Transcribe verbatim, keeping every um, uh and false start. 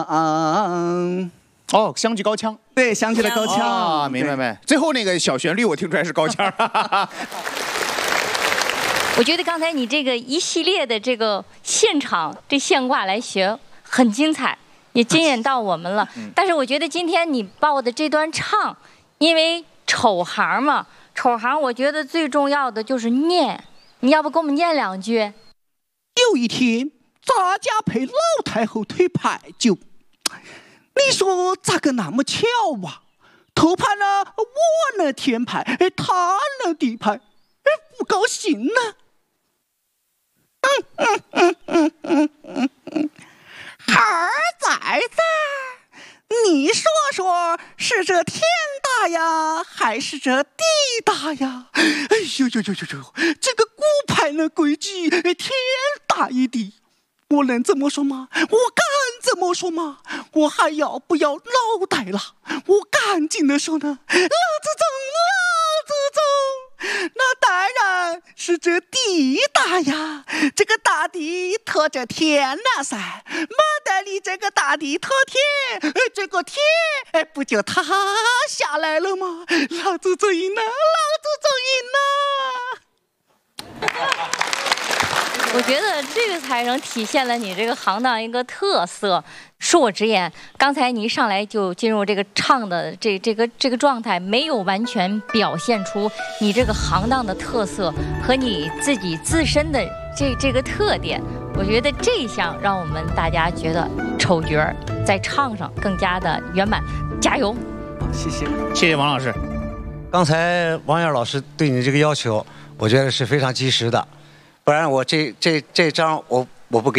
啊。 哦，相继高腔。 对，响起了高腔。 啊，明白没？最后那个小旋律我听出来是高腔。 我觉得刚才你这个一系列的这个现场这现挂来学很精彩，也惊艳到我们了。但是我觉得今天你报的这段唱，因为丑行嘛，丑行我觉得最重要的就是念，你要不给我们念两句？ 有一天，咱家陪老太后推牌九，你说咋个那么巧啊？头盘呢，我呢天牌，哎，他呢地牌，哎，不高兴呢。嗯嗯嗯嗯嗯嗯嗯，孩儿崽子，你说说是这天大呀，还是这地大呀？哎呦呦呦呦呦，这个古牌呢规矩天大一地，我能这么说吗？我敢这么说吗？我还要不要脑袋了？我赶紧的说呢，老子中，老子中，那当然是这地大呀，这个大地托着天呐噻，没得你这个大地托天，这个天哎不就塌下来了吗？老子就赢了，老子就赢了。 我觉得这个才能体现了你这个行当一个特色。恕我直言，刚才你一上来就进入这个唱的这这个这个状态，没有完全表现出你这个行当的特色和你自己自身的这这个特点。我觉得这一项让我们大家觉得丑角儿在唱上更加的圆满。加油！ 谢谢， 谢谢王老师。 刚才王燕老师对你这个要求，我觉得是非常及时的，不然我这这这张我我不给。